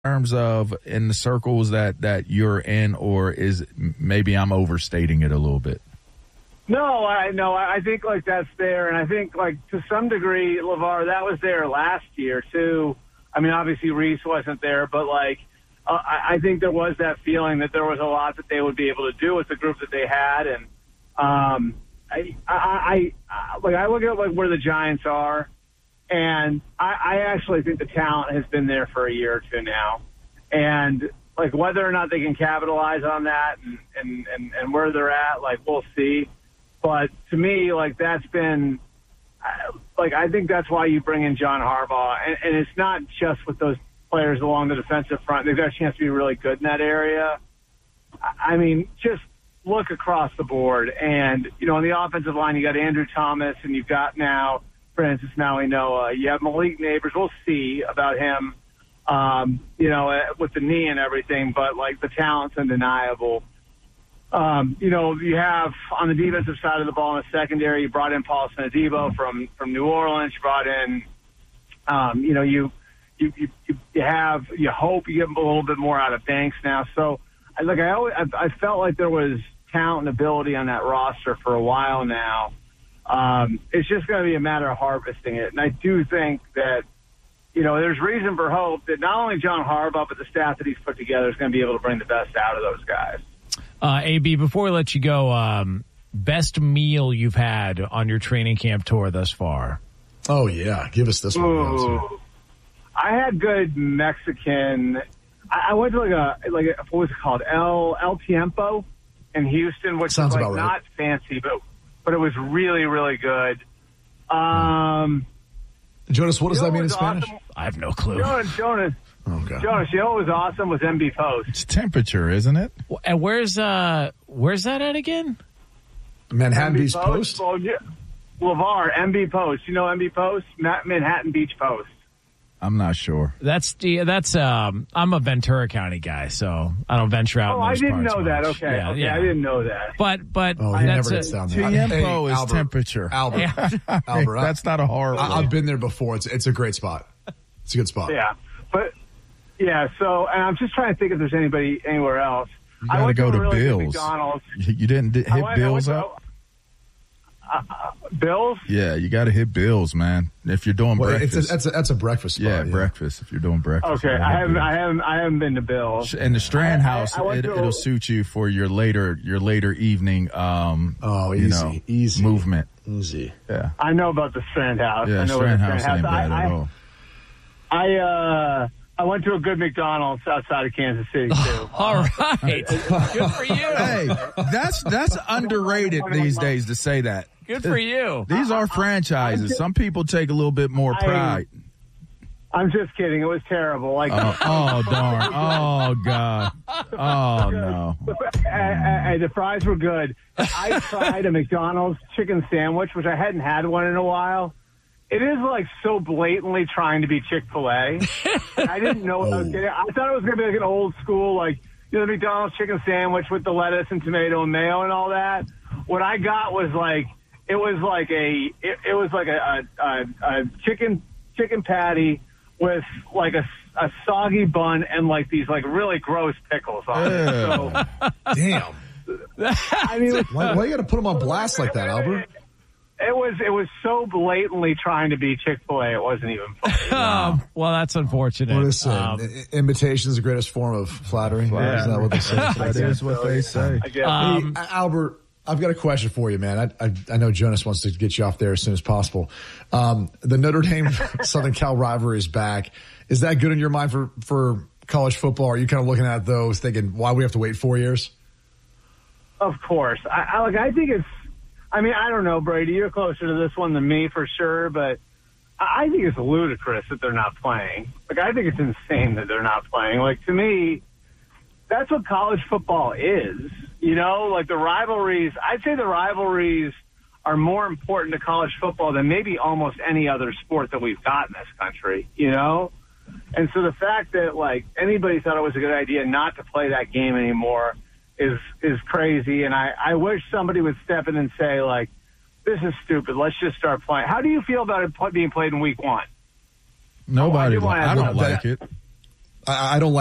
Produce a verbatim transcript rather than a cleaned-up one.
terms of in the circles that, that you're in, or is maybe I'm overstating it a little bit? No, I no, I think like that's there, and I think like to some degree, LeVar, that was there last year too. I mean, obviously Reese wasn't there, but like uh, I, I think there was that feeling that there was a lot that they would be able to do with the group that they had, and um, I, I, I like I look at like where the Giants are. And I, I actually think the talent has been there for a year or two now. And, like, whether or not they can capitalize on that and, and, and, and where they're at, like, we'll see. But to me, like, that's been – like, I think that's why you bring in John Harbaugh. And, and it's not just with those players along the defensive front. They've got a chance to be really good in that area. I mean, just look across the board. And, you know, on the offensive line, you got Andrew Thomas, and you've got now – Francis Maui Noah. You have Malik Neighbors. We'll see about him, um, you know, with the knee and everything, but, like, the talent's undeniable. Um, you know, you have on the defensive side of the ball in the secondary, you brought in Paul Adebo from, from New Orleans. You brought in, um, you know, you, you, you, you have, you hope you get a little bit more out of Banks now. So, like, I always, I, I felt like there was talent and ability on that roster for a while now. Um, it's just going to be a matter of harvesting it. And I do think that, you know, there's reason for hope that not only John Harbaugh, but the staff that he's put together is going to be able to bring the best out of those guys. Uh, A B, before we let you go, um, best meal you've had on your training camp tour thus far? Oh, yeah. Give us this one. Ooh, I had good Mexican. I, I went to like a, like a, what was it called? El, El Tiempo in Houston, which Sounds is like about right. not fancy, but but it was really, really good. Um, Jonas, what does you know that mean in was Spanish? awesome? I have no clue. Jonas, Jonas, Oh, God. Jonas, you know what was awesome was M B Post. It's temperature, isn't it? And where's uh where's that at again? Manhattan M B Beach Post? Well, yeah. LeVar, M B Post. You know M B Post? Ma- Manhattan Beach Post. I'm not sure. That's the that's um I'm a Ventura County guy, so I don't venture out. Oh, in I those didn't parts know that. much. Okay, yeah, okay, yeah. I didn't know that. But but Oh, he that's never a, gets down there. Tiempo Hey, is Albert, temperature. Albert, Yeah. Albert, I- That's not a hard I, one. I've been there before. It's it's a great spot. It's a good spot. Yeah, but yeah. So, and I'm just trying to think if there's anybody anywhere else. You I gotta went go to, to a really good Bill's. McDonald's. You you didn't di- I hit went- I Bill's went to- up? Uh, uh, Bill's? Yeah, you got to hit Bill's, man. If you're doing Well, it's breakfast. a, that's a that's a breakfast spot. yeah, breakfast. If you're doing breakfast. Okay, you gotta I hit haven't, Bill's. I haven't, I haven't been to Bill's. And the Strand I- House, I- I went it, to- it'll suit you for your later, your later evening. Um, Oh, you easy, know, easy. movement. Easy. Yeah, I know about the Strand House. yeah. I know where Strand the House ain't bad I, at all. I, I, uh, I went to a good McDonald's outside of Kansas City too. all right. Good for you. Hey, that's that's underrated these days to say that. Good for you. These are franchises. Some people take a little bit more I- pride. I'm just kidding. It was terrible. Like, Oh, oh darn! Oh God! Oh no! Uh, uh, the fries were good. I tried a McDonald's chicken sandwich, which I hadn't had one in a while. It is like so blatantly trying to be Chick-fil-A. I didn't know what I was getting. I thought it was going to be like an old school, like, you know, the McDonald's chicken sandwich with the lettuce and tomato and mayo and all that. What I got was like, it was like a, it, it was like a, a, a chicken, chicken patty with like a, a soggy bun and like these like really gross pickles on it. So, Damn. I mean, it was, Why, why you got to put them on blast like that, Albert? It was it was so blatantly trying to be Chick-fil-A, it wasn't even funny. Um, well, that's unfortunate. What is it? Um, I- Imitation is the greatest form of flattery. Yeah. Isn't that what they say? That is what they say. I guess. Um, Hey, Albert, I've got a question for you, man. I, I, I know Jonas wants to get you off there as soon as possible. Um, the Notre Dame Southern Cal rivalry is back. Is that good in your mind for, for college football? Are you kind of looking at those thinking, why we have to wait four years? Of course. I, I like. I think it's. I mean, I don't know, Brady. You're closer to this one than me for sure, but I, I think it's ludicrous that they're not playing. Like, I think it's insane that they're not playing. Like, to me, that's what college football is. You know, like the rivalries. I'd say the rivalries are more important to college football than maybe almost any other sport that we've got in this country. You know, and so the fact that like anybody thought it was a good idea not to play that game anymore is is crazy, and I, I wish somebody would step in and say, like, this is stupid. Let's just start playing. How do you feel about it being played in week one? Nobody. Oh, I do li- wanna I don't have like that. it. I, I don't like